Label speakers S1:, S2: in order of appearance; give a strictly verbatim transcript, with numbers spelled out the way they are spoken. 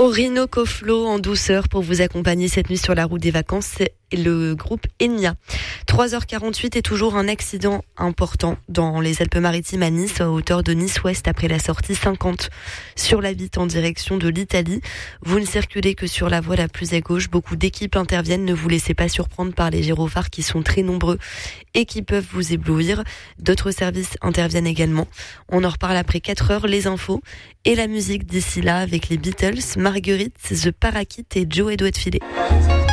S1: Orinoco Flow en douceur pour vous accompagner cette nuit sur la route des vacances. C'est le groupe Enya. trois heures quarante-huit et toujours un accident important dans les Alpes-Maritimes à Nice, à hauteur de Nice-Ouest après la sortie cinquante sur la Vitte en direction de l'Italie. Vous ne circulez que sur la voie la plus à gauche. Beaucoup d'équipes interviennent. Ne vous laissez pas surprendre par les gyrophares qui sont très nombreux et qui peuvent vous éblouir. D'autres services interviennent également. On en reparle après quatre heures. Les infos et la musique d'ici là avec les Beatles, Marguerite, The Parakeet et Joe et Doigt de Filet.